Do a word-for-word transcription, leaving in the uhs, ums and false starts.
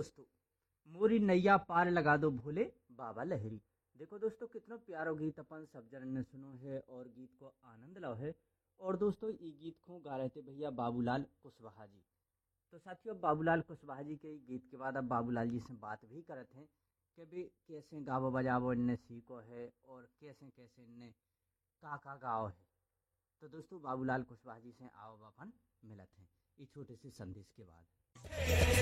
दोस्तों, मोरी नैया पार लगा दो भोले बाबा लहरी। देखो दोस्तों, कितना प्यारा गीत अपन सब जन ने सुनो है और गीत को आनंद लो है। और दोस्तों, ये गीत को गा रहे थे भैया बाबूलाल कुशवाहा जी। तो साथियों, बाबूलाल कुशवाहा जी के गीत के बाद अब बाबूलाल जी से बात भी करते हैं कि भी कैसे गावो बजावो इनने सीखो है और कैसे कैसे इनने का का गाओ है। तो दोस्तों, बाबूलाल कुशवाहा जी से आओ अपन मिलत हैं ये छोटे से संदेश के बाद।